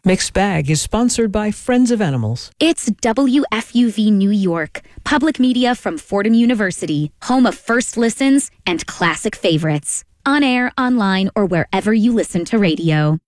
Mixed Bag is sponsored by Friends of Animals. It's WFUV New York, public media from Fordham University, home of first listens and classic favorites. On air, online, or wherever you listen to radio.